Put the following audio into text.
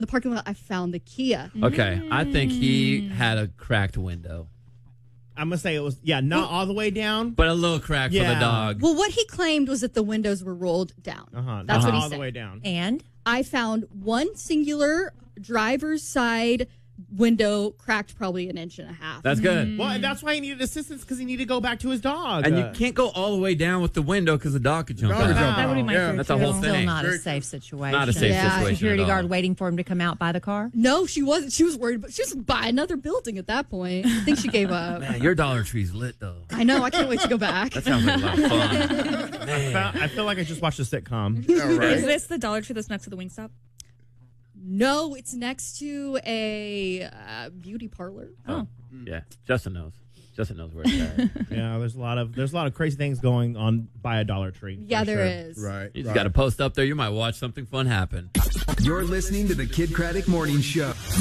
the parking lot, I found the Kia. Okay, I think he had a cracked window. I'm going to say it was, not all the way down. But a little crack for the dog. Well, what he claimed was that the windows were rolled down. That's what he all said. the way down. And I found one singular driver's side window cracked probably 1.5 inches. That's good. Well, and that's why he needed assistance, because he needed to go back to his dog. And you can't go all the way down with the window because the dog could jump out. That would be my fear, That's too. a whole Still thing. not a safe situation. Not a safe situation Security at all. guard waiting for him to come out by the car. No, she wasn't. She was worried, but she was by another building at that point. I think she gave up. Man, your Dollar Tree's lit, though. I know. I can't wait to go back. That sounds like a lot of fun. I feel like I just watched a sitcom. Is this the Dollar Tree that's next to the Wingstop? No, it's next to a beauty parlor. Oh. Yeah, Justin knows. Justin knows where it's at. Yeah, there's a lot of crazy things going on by a Dollar Tree. Yeah, there is. Right. You just got to post up there. You might watch something fun happen. You're listening to the Kid Craddock Morning Show.